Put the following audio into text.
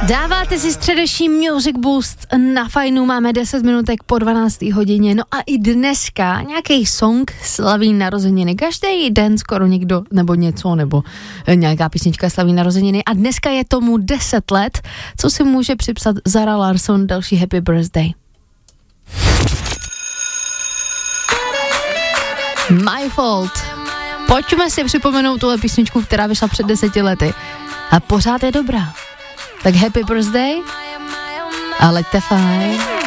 Dáváte si středeční Music Boost na Fajnu, máme 10 minutek po 12. hodině, no a i dneska nějaký song slaví narozeniny. Každý den skoro někdo nebo něco, nebo nějaká písnička slaví narozeniny a dneska je tomu 10 let, co si může připsat Zara Larsson, další happy birthday. My Fault. Pojďme si připomenout tuhle písničku, která vyšla před 10 lety a pořád je dobrá. Tak happy birthday a leďte fajn.